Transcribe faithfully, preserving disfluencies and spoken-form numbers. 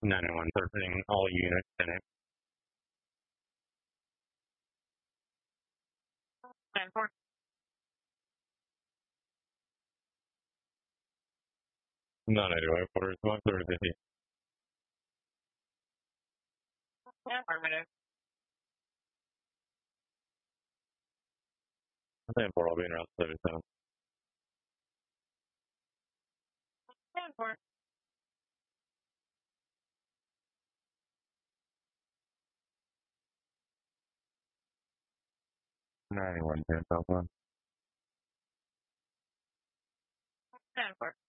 ninety-one surfacing all units in it. ten four. nine eighty-one, quarters, one thirty fifty. Affirmative. ten four, I'll be in around seventy-seven. ten four. ninety-one, ten, South one. ten four.